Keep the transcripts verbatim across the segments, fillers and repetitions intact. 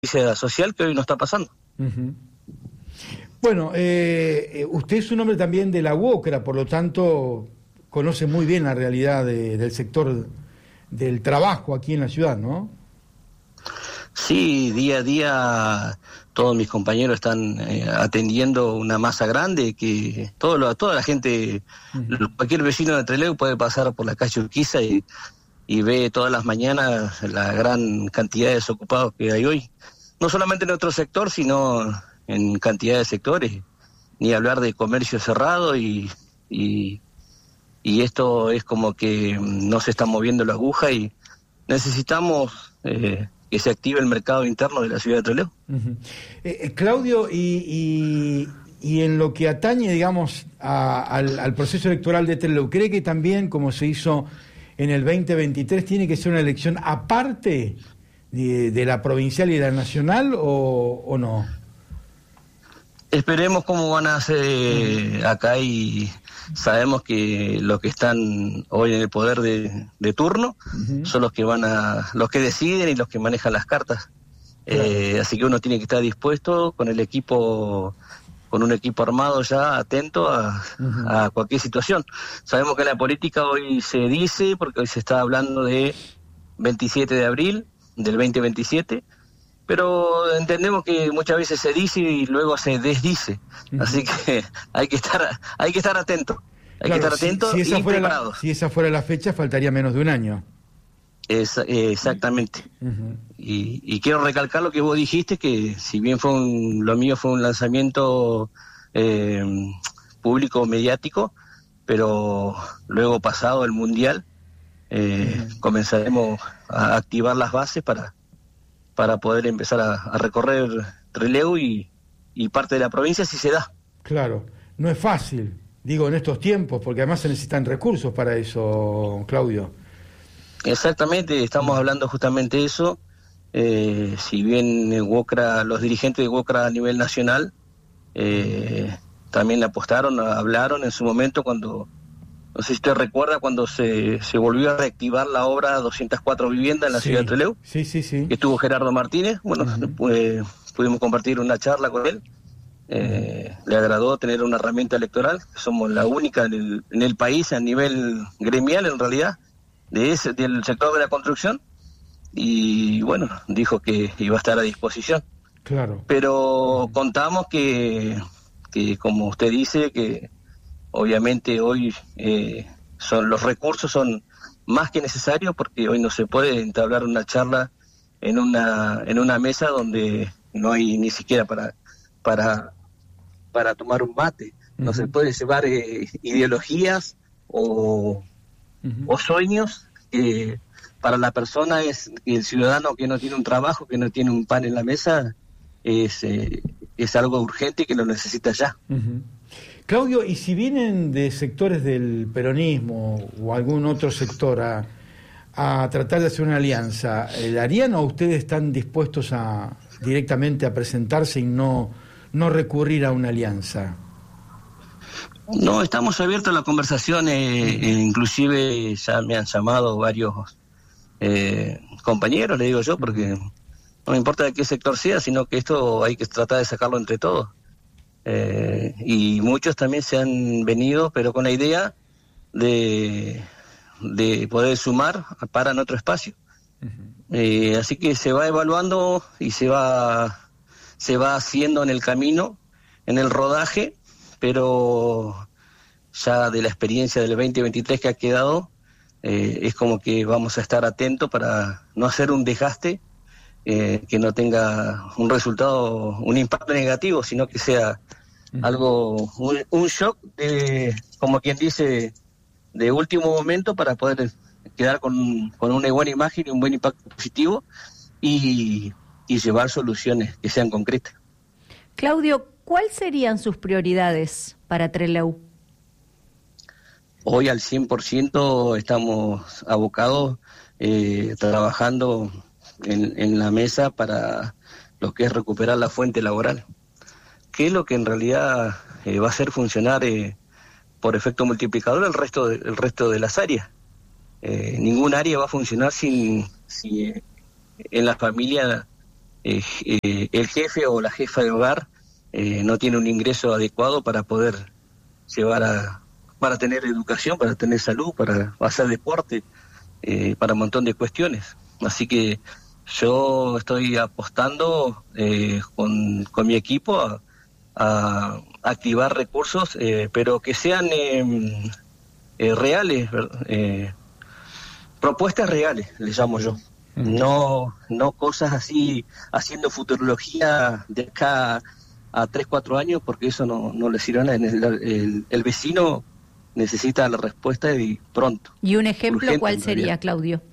justicia social que hoy no está pasando. Uh-huh. Bueno, eh, usted es un hombre también de la UOCRA, por lo tanto conoce muy bien la realidad de, del sector del trabajo aquí en la ciudad, ¿no? Sí, día a día todos mis compañeros están eh, atendiendo una masa grande que todo lo, toda la gente, uh-huh. cualquier vecino de Trelew puede pasar por la calle Urquiza y, y ve todas las mañanas la gran cantidad de desocupados que hay hoy. No solamente en nuestro sector, sino en cantidad de sectores. Ni hablar de comercio cerrado y, y, y esto es como que no se está moviendo la aguja y necesitamos eh, que se active el mercado interno de la ciudad de Trelew. Uh-huh. eh, Claudio, y, y, y en lo que atañe, digamos, a, al, al proceso electoral de Trelew, ¿cree que también, como se hizo en el veinte veintitrés, tiene que ser una elección aparte de, de la provincial y de la nacional o, o no? Esperemos cómo van a hacer acá y sabemos que los que están hoy en el poder de, de turno uh-huh. son los que van a, los que deciden y los que manejan las cartas. Claro. Eh, así que uno tiene que estar dispuesto con el equipo, con un equipo armado ya atento a, uh-huh. a cualquier situación. Sabemos que la política hoy se dice, porque hoy se está hablando de veintisiete de abril del veinte veintisiete, pero entendemos que muchas veces se dice y luego se desdice, uh-huh. así que hay que estar hay que estar atento, hay claro, que estar atento si, si y preparado. Si esa fuera la fecha, faltaría menos de un año. Es, eh, exactamente. Uh-huh. y, y quiero recalcar lo que vos dijiste, que si bien fue un, lo mío fue un lanzamiento eh, público mediático, pero luego pasado el mundial eh, uh-huh. comenzaremos a activar las bases para para poder empezar a, a recorrer Trelew y, y parte de la provincia si se da. Claro, no es fácil, digo, en estos tiempos, porque además se necesitan recursos para eso, Claudio. Exactamente, estamos hablando justamente de eso. Eh, si bien UOCRA, los dirigentes de UOCRA a nivel nacional eh, también le apostaron, hablaron en su momento cuando, no sé si usted recuerda, cuando se, se volvió a reactivar la obra doscientas cuatro viviendas en la sí, ciudad de Trelew. Sí, sí, sí. Que estuvo Gerardo Martínez. Bueno, uh-huh. eh, pudimos compartir una charla con él. Eh, uh-huh. Le agradó tener una herramienta electoral. Somos la única en el, en el país a nivel gremial, en realidad, de ese, del sector de la construcción. Y bueno, dijo que iba a estar a disposición. Claro. Pero uh-huh. contamos que, que, como usted dice, que obviamente hoy eh, son los recursos son más que necesarios, porque hoy no se puede entablar una charla en una en una mesa donde no hay ni siquiera para para para tomar un mate. Uh-huh. No se puede llevar eh, ideologías o, uh-huh. o sueños que para la persona es el ciudadano que no tiene un trabajo, que no tiene un pan en la mesa, es eh, es algo urgente y que lo necesita ya. Uh-huh. Claudio, y si vienen de sectores del peronismo o algún otro sector a, a tratar de hacer una alianza, ¿la harían o ustedes están dispuestos a directamente a presentarse y no, no recurrir a una alianza? No, estamos abiertos a la conversación, eh, eh, inclusive ya me han llamado varios eh, compañeros, le digo yo, porque no me importa de qué sector sea, sino que esto hay que tratar de sacarlo entre todos. Eh, y muchos también se han venido, pero con la idea de, de poder sumar para nuestro espacio. Uh-huh. Eh, así que se va evaluando y se va se va haciendo en el camino, en el rodaje, pero ya de la experiencia del veinte veintitrés que ha quedado, eh, es como que vamos a estar atentos para no hacer un desgaste eh, que no tenga un resultado, un impacto negativo, sino que sea uh-huh. algo, un, un shock de, como quien dice, de último momento para poder quedar con, con una buena imagen y un buen impacto positivo y, y llevar soluciones que sean concretas. Claudio, ¿cuáles serían sus prioridades para Trelew? Hoy al cien por ciento estamos abocados, eh, trabajando en, en la mesa para lo que es recuperar la fuente laboral, que es lo que en realidad eh, va a hacer funcionar eh, por efecto multiplicador el resto de, el resto de las áreas. Eh, ningún área va a funcionar sin si eh, en la familia eh, eh, el jefe o la jefa de hogar eh, no tiene un ingreso adecuado para poder llevar a, para tener educación, para tener salud, para hacer deporte, eh, para un montón de cuestiones. Así que yo estoy apostando eh, con, con mi equipo a, a activar recursos, eh, pero que sean eh, eh, reales, eh, propuestas reales, les llamo yo. No, no cosas así, haciendo futurología de acá a tres, cuatro años, porque eso no, no le sirve a nadie. El, el, el vecino necesita la respuesta y pronto. ¿Y un ejemplo urgente, cuál sería, Claudio?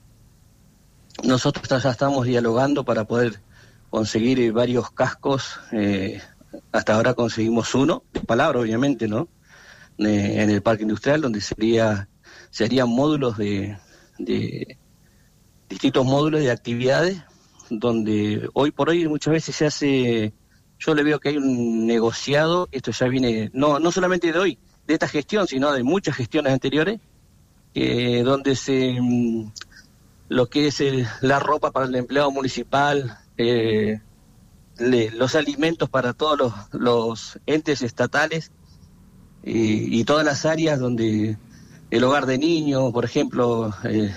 Nosotros ya estamos dialogando para poder conseguir varios cascos. Eh, hasta ahora conseguimos uno, de palabra obviamente, ¿no? Eh, en el parque industrial, donde sería serían módulos de, de distintos módulos de actividades, donde hoy por hoy muchas veces se hace, yo le veo que hay un negociado, esto ya viene, no no solamente de hoy, de esta gestión, sino de muchas gestiones anteriores, eh, donde se lo que es el, la ropa para el empleado municipal, eh, le, los alimentos para todos los, los entes estatales y, y todas las áreas donde el hogar de niños, por ejemplo, eh,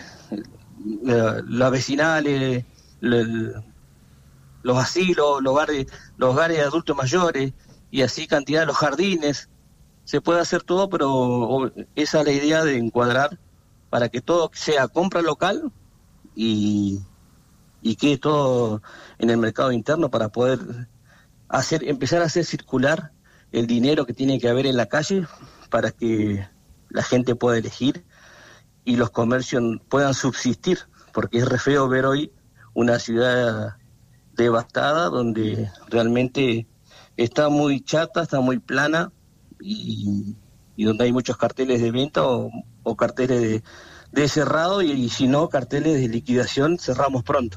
las vecinales, el, los asilos, los hogares, los hogares de adultos mayores y así cantidad de los jardines. Se puede hacer todo, pero esa es la idea de encuadrar para que todo sea compra local y, y quede todo en el mercado interno para poder hacer empezar a hacer circular el dinero que tiene que haber en la calle para que la gente pueda elegir y los comercios puedan subsistir, porque es re feo ver hoy una ciudad devastada donde realmente está muy chata, está muy plana y, y donde hay muchos carteles de venta o, o carteles de, de cerrado y, y si no, carteles de liquidación, cerramos pronto.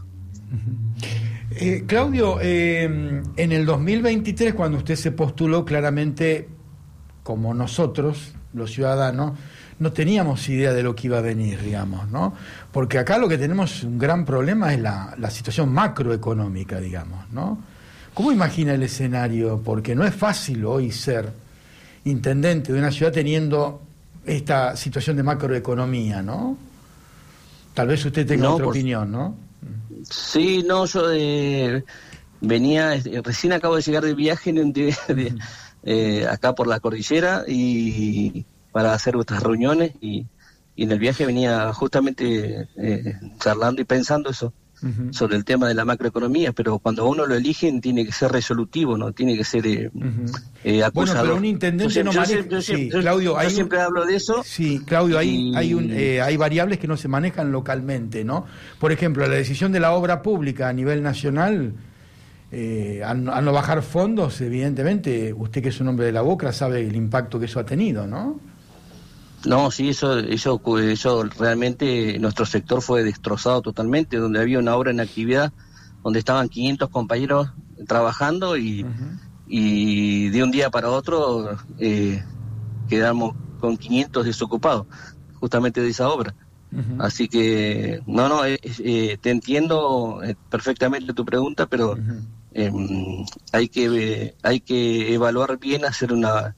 Eh, Claudio, eh, en el dos mil veintitrés, cuando usted se postuló, claramente, como nosotros, los ciudadanos, no teníamos idea de lo que iba a venir, digamos, ¿no? Porque acá lo que tenemos un gran problema es la, la situación macroeconómica, digamos, ¿no? ¿Cómo imagina el escenario? Porque no es fácil hoy ser intendente de una ciudad teniendo esta situación de macroeconomía, ¿no? Tal vez usted tenga no, otra por... opinión, ¿no? Sí, no, yo eh, venía, recién acabo de llegar de viaje en, de, de, eh, acá por la cordillera y para hacer otras reuniones y, y en el viaje venía justamente eh, charlando y pensando eso, uh-huh. sobre el tema de la macroeconomía, pero cuando uno lo eligen tiene que ser resolutivo, no tiene que ser eh, uh-huh. eh, acusador. Bueno, pero un intendente yo, no yo, maneja... Yo, yo, sí, yo, Claudio, yo hay siempre un... hablo de eso. Sí, Claudio, hay, y... hay, un, eh, hay variables que no se manejan localmente, ¿no? Por ejemplo, la decisión de la obra pública a nivel nacional, eh, al, al no bajar fondos, evidentemente, usted que es un hombre de la boca sabe el impacto que eso ha tenido, ¿no? No, sí, eso, eso, eso realmente nuestro sector fue destrozado totalmente, donde había una obra en actividad, donde estaban quinientos compañeros trabajando y, uh-huh. y de un día para otro eh, quedamos con quinientos desocupados, justamente de esa obra. Uh-huh. Así que, no, no, eh, eh, te entiendo perfectamente tu pregunta, pero uh-huh. eh, hay que eh, hay que evaluar bien, hacer una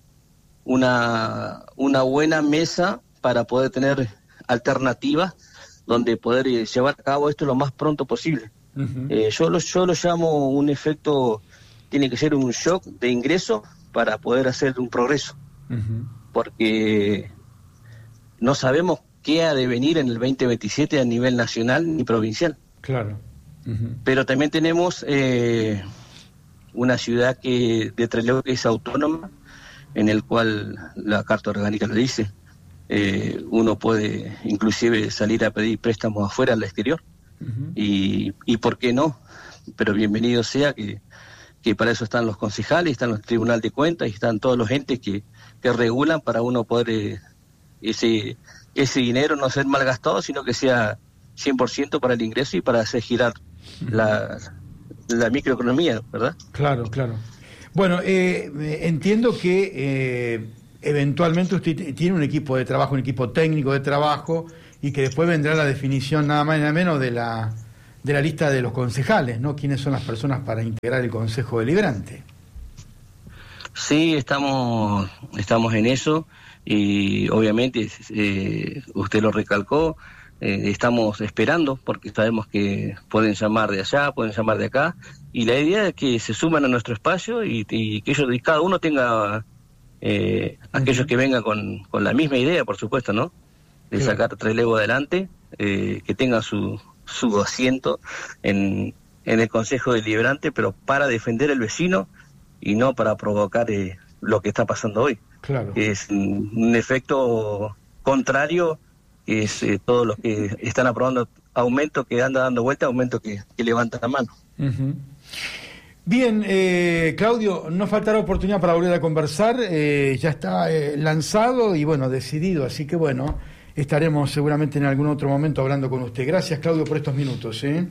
una una buena mesa para poder tener alternativas donde poder eh, llevar a cabo esto lo más pronto posible. Uh-huh. Eh, yo, lo, yo lo llamo un efecto, tiene que ser un shock de ingreso para poder hacer un progreso, uh-huh. porque no sabemos qué ha de venir en el veinte veintisiete a nivel nacional ni provincial. Claro. Uh-huh. Pero también tenemos eh, una ciudad que de Trelew que es autónoma, en el cual la Carta Orgánica lo dice, eh, uno puede inclusive salir a pedir préstamos afuera, al exterior, uh-huh. y, y por qué no, pero bienvenido sea que, que para eso están los concejales, están los tribunales de cuentas y están todos los entes que, que regulan para uno poder eh, ese, ese dinero no ser malgastado, sino que sea cien por ciento para el ingreso y para hacer girar uh-huh. la, la microeconomía, ¿verdad? Claro, claro. Bueno, eh, entiendo que eh, eventualmente usted tiene un equipo de trabajo, un equipo técnico de trabajo, y que después vendrá la definición nada más y nada menos de la de la lista de los concejales, ¿no? ¿Quiénes son las personas para integrar el Consejo Deliberante? Sí, estamos, estamos en eso y obviamente eh, usted lo recalcó, eh, estamos esperando porque sabemos que pueden llamar de allá, pueden llamar de acá y la idea es que se suman a nuestro espacio y, y que ellos, y cada uno tenga eh, aquellos que vengan con, con la misma idea, por supuesto, ¿no? De sacar Trelew adelante, eh, que tengan su, su asiento en, en el Consejo Deliberante, pero para defender al vecino y no para provocar eh, lo que está pasando hoy. Claro. Es un, un efecto contrario, que es eh, todos los que están aprobando aumento, que anda dando vuelta, aumento que, que levanta la mano. Uh-huh. Bien, eh, Claudio, no faltará oportunidad para volver a conversar, eh, ya está eh, lanzado y bueno, decidido, así que bueno, estaremos seguramente en algún otro momento hablando con usted. Gracias, Claudio, por estos minutos. ¿eh?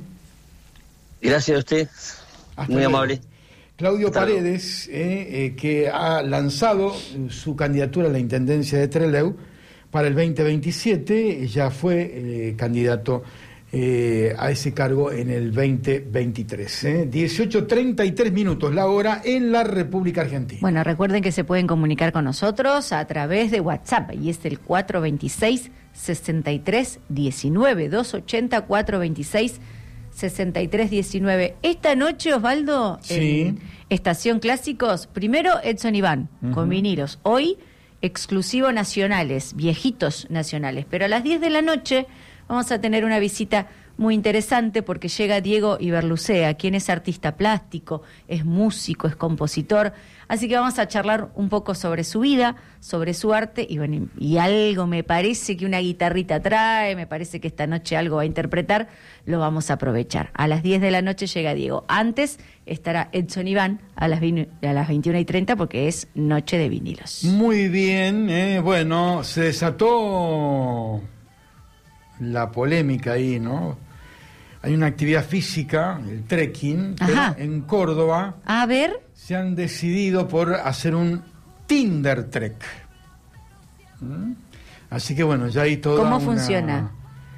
Gracias a usted, Hasta muy luego. amable. Claudio Paredes, eh, eh, que ha lanzado su candidatura a la Intendencia de Trelew para el veinte veintisiete, ya fue eh, candidato eh, a ese cargo en el veinte veintitrés. Eh. dieciocho treinta y tres minutos la hora en la República Argentina. Bueno, recuerden que se pueden comunicar con nosotros a través de WhatsApp y es el cuatro veintiséis, sesenta y tres diecinueve, doscientos ochenta, cuatro veintiséis, sesenta y tres diecinueve. Esta noche, Osvaldo, sí. en Estación Clásicos, primero Edson Iván, uh-huh. con vinilos. Hoy, exclusivo nacionales, viejitos nacionales. Pero a las diez de la noche vamos a tener una visita muy interesante porque llega Diego Iberlucea, quien es artista plástico, es músico, es compositor. Así que vamos a charlar un poco sobre su vida, sobre su arte y bueno, y algo me parece que una guitarrita trae, me parece que esta noche algo va a interpretar, lo vamos a aprovechar. A las diez de la noche llega Diego. Antes estará Edson Iván a las, a las veintiuna y treinta porque es Noche de Vinilos. Muy bien, eh, bueno, se desató la polémica ahí, ¿no? Hay una actividad física, el trekking, pero en Córdoba. A ver. Se han decidido por hacer un Tinder Trek. ¿Mm? Así que bueno, ya hay todo. ¿Cómo una... funciona?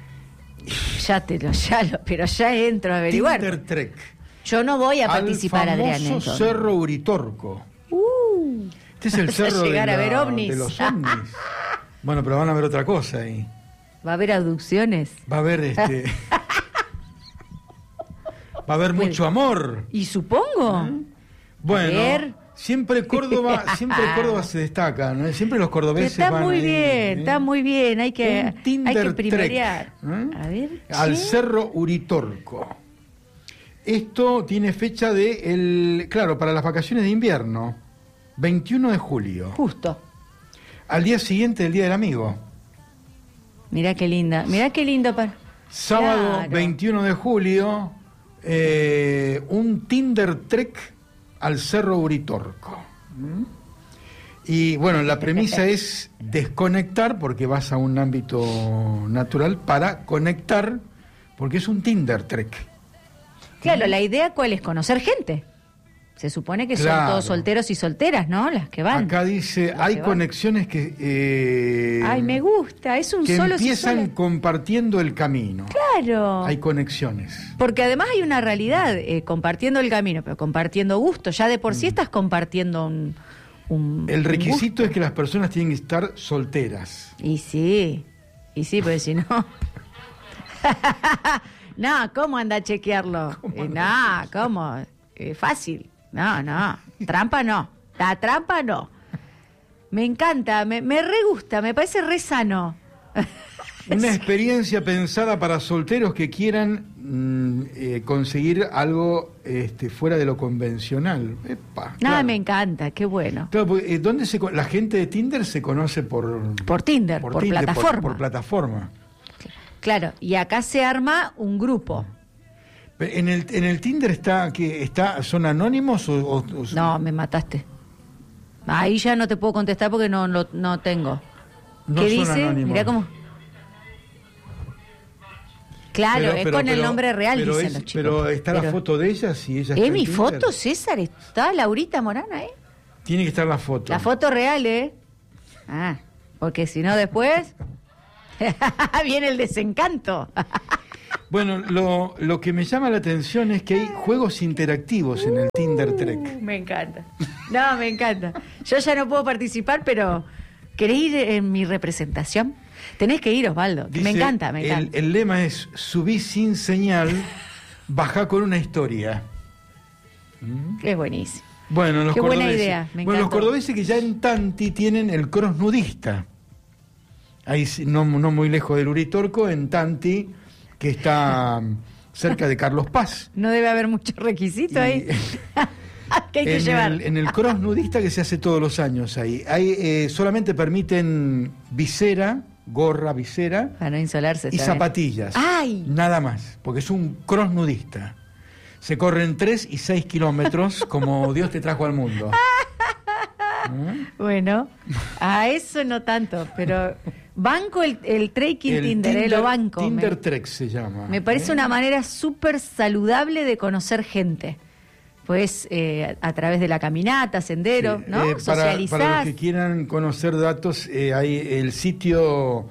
Ya te lo, ya lo, pero ya entro a averiguar. Tinder Trek. Yo no voy a participar, al famoso Adrián. Entonces. Cerro Uritorco. Uh, este es el cerro de, a la, ver ovnis. de los ovnis. Bueno, pero van a ver otra cosa ahí. Va a haber abducciones. Va a haber este. Va a haber bueno, mucho amor. Y supongo. ¿Eh? Bueno, siempre Córdoba, siempre Córdoba se destaca, ¿no? Siempre los cordobeses está van muy ahí, bien, ¿eh? está muy bien, hay que, hay que Trek, primerear. ¿eh? A ver, al ¿sí? Cerro Uritorco. Esto tiene fecha de el, claro, para las vacaciones de invierno, veintiuno de julio. Justo. Al día siguiente del Día del Amigo. Mirá qué linda, mirá qué lindo para. Sábado claro. veintiuno de julio. Eh, un Tinder Trek al Cerro Uritorco. ¿Mm? Y bueno, la premisa es desconectar, porque vas a un ámbito natural, para conectar, porque es un Tinder Trek. Claro, la idea cuál es, conocer gente. Se supone que claro. son todos solteros y solteras, ¿no? Las que van. Acá dice, hay que conexiones que... Eh, Ay, me gusta, es un que solo... empiezan si solo... compartiendo el camino. Claro. Hay conexiones. Porque además hay una realidad, eh, compartiendo el camino, pero compartiendo gusto. Ya de por sí estás compartiendo un... un el requisito un gusto. es que las personas tienen que estar solteras. Y sí, y sí, porque si no... no, ¿cómo anda a chequearlo? ¿Cómo eh, no, ¿cómo? Eh, fácil. No, no, trampa no, la trampa no. Me encanta, me, me re gusta, me parece re sano. Una experiencia pensada para solteros que quieran mm, eh, conseguir algo este, fuera de lo convencional. Epa, Nada, claro. me encanta, qué bueno. Claro, porque, eh, ¿dónde se, la gente de Tinder se conoce por... Por Tinder, por, por Tinder, plataforma. Por, por plataforma. Claro, y acá se arma un grupo. ¿En el, en el Tinder está que está son anónimos o, o, o No, me mataste. Ahí ya no te puedo contestar porque no no, no tengo. no ¿Qué son dice? anónimos. Mirá cómo. Claro, pero, es pero, con el pero, nombre real, pero dicen es, los chicos. Pero está Pero, la foto de ella, si ella está ¿es en mi Tinder? foto, César? ¿Está Laurita Morana, eh? Tiene que estar la foto. La foto real, ¿eh? Ah, porque si no después viene el desencanto. Bueno, lo, lo que me llama la atención es que hay juegos interactivos en el Tinder Trek. Me encanta. No, me encanta. Yo ya no puedo participar, pero ¿querés ir en mi representación? Tenés que ir, Osvaldo. Dice, me encanta, me encanta. El, el lema es: subí sin señal, bajá con una historia. ¿Mm? Es buenísimo. Bueno, los Qué buena cordobeses, idea, me bueno, los encantó. cordobeses que ya en Tanti tienen el cross nudista. Ahí no, no muy lejos del Uritorco, en Tanti, que está cerca de Carlos Paz. No debe haber mucho requisito Y- ahí. ¿Qué hay que en llevar? El, en el cross nudista que se hace todos los años ahí. Ahí eh, solamente permiten visera, gorra, visera Para no insolarse. y está bien. zapatillas. ¡Ay! Nada más, porque es un cross nudista. Se corren tres y seis kilómetros como Dios te trajo al mundo. ¿Mm? Bueno, a eso no tanto, pero banco el, el trekking El Tinder, eh, lo banco. Tinder me, Trek se llama. me parece ¿eh? una manera súper saludable de conocer gente. Pues eh, a través de la caminata, sendero, Sí, ¿no? eh, para, Socializás. para los que quieran conocer datos, eh, hay el sitio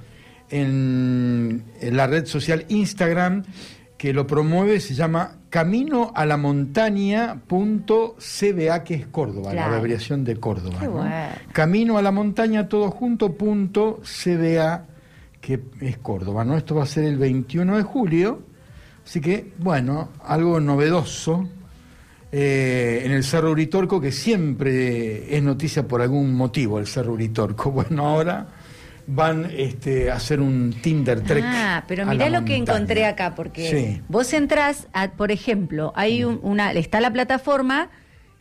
en, en la red social Instagram que lo promueve, se llama camino a la montaña punto c b a, que es Córdoba, Claro. la abreviación de Córdoba. Qué ¿no? bueno. Camino a la montaña todo junto punto c b a, que es Córdoba, ¿no? Esto va a ser el veintiuno de julio, así que, bueno, algo novedoso. Eh, en el Cerro Uritorco, que siempre es noticia por algún motivo, el Cerro Uritorco. Bueno, ahora van este, a hacer un Tinder Trek. Ah, pero a mirá la lo que montaña. encontré acá, porque Sí. vos entrás, a, por ejemplo, hay un- una, está la plataforma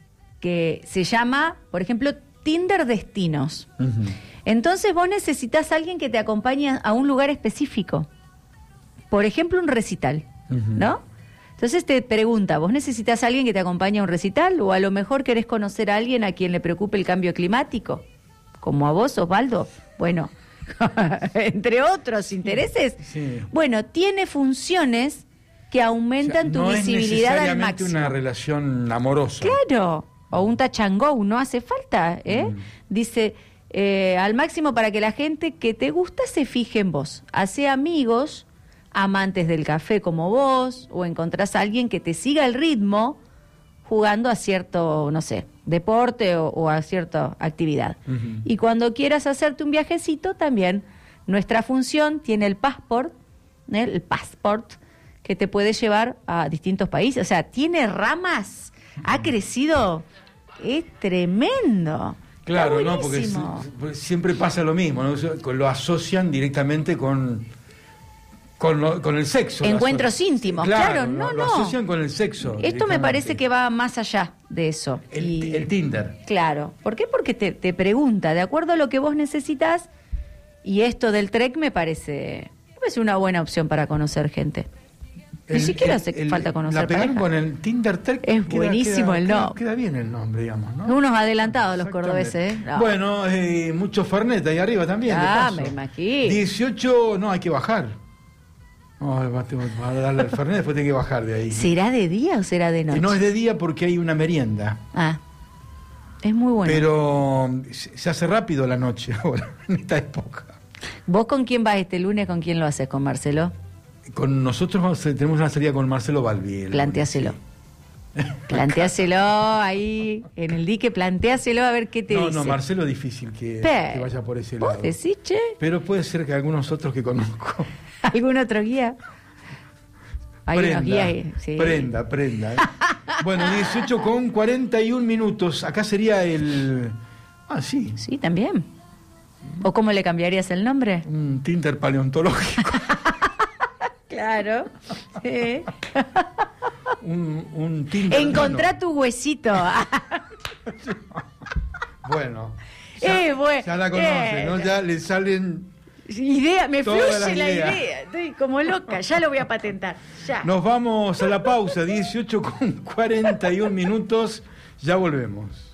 que se llama, por ejemplo, Tinder Destinos. Ujú. Entonces vos necesitas a alguien que te acompañe a un lugar específico. Por ejemplo, un recital, Ujú. ¿no? Entonces te pregunta, ¿vos necesitas a alguien que te acompañe a un recital? O a lo mejor querés conocer a alguien a quien le preocupe el cambio climático, como a vos, Osvaldo. Bueno, entre otros intereses. Sí. Bueno, tiene funciones que O sea, aumentan tu no visibilidad es al necesariamente máximo. una relación amorosa. Claro, o un touch and go, no hace falta, ¿eh? Mm. Dice, eh, al máximo para que la gente que te gusta se fije en vos. Hace amigos, amantes del café como vos, o encontrás a alguien que te siga el ritmo jugando a cierto, no sé, deporte o, o a cierta actividad. Ujú. Y cuando quieras hacerte un viajecito, también nuestra función tiene el passport, ¿eh? el passport, que te puede llevar a distintos países. O sea, tiene ramas, ha crecido, es tremendo. Claro, Está ¿no? Porque buenísimo. si- pues siempre pasa lo mismo, ¿no? Lo asocian directamente con, con, lo- con el sexo. lo Encuentros aso- íntimos, Claro, claro, no, lo, lo no. asocian con el sexo. Esto me directamente. parece que va más allá de eso. El, Y- el Tinder. Claro. ¿Por qué? Porque te, te pregunta, de acuerdo a lo que vos necesitas, y esto del Trek me parece, me parece una buena opción para conocer gente. Ni El- siquiera el- hace el- falta conocer La pegaron pareja. con el Tinder Trek. Es buenísimo el queda- nombre. Queda bien el nombre, digamos, ¿no? Unos adelantados los Exactamente. cordobeses, ¿eh? No. Bueno, eh, mucho Fernet ahí arriba también. de Ah, paso. me imagino. dieciocho, no, hay que bajar. No, va tengo- va a darle al Fernet, después tiene que bajar de ahí. ¿Será de día o será de noche? Eh, No es de día porque hay una merienda. Ah, es muy bueno. Pero se se hace rápido la noche ahora, en esta época. ¿Vos con quién vas este lunes? ¿Con quién lo haces? ¿Con Marcelo? Con nosotros vamos a- tenemos una salida con Marcelo Balbi. el Plantéaselo. lunes, Plantéaselo ahí, en el dique, plantéaselo a ver qué sí. te No, dice. no, Marcelo es difícil que, Pero, que vaya por ese ¿vos lado. decís, che? Pero puede ser que algunos otros que conozco. ¿Algún otro guía? Hay unos guías. ahí, sí. prenda, prenda. ¿eh? Bueno, dieciocho con cuarenta y un minutos. Acá sería el... Ah, sí. Sí, también. ¿O cómo le cambiarías el nombre? Un Tinder paleontológico. Claro. Sí. un, un Tinder... Encontrá no, tu huesito. no. Bueno. Eh, bueno, Ya la conoce, eh, ¿no? Ya le salen... Idea, me Todas fluye las la ideas. idea. Estoy como loca, ya lo voy a patentar. Ya. Nos vamos a la pausa, dieciocho con cuarenta y un minutos. Ya volvemos.